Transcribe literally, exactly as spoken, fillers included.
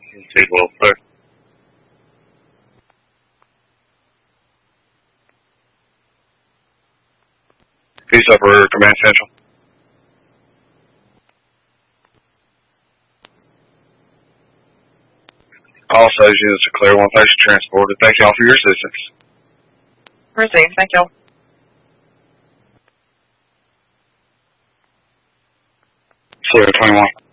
T twelve, clear. Peace Upper Command Central. All those units are clear. One patient transported. Thank you all for your assistance. Received. Thank you. Clear twenty-one.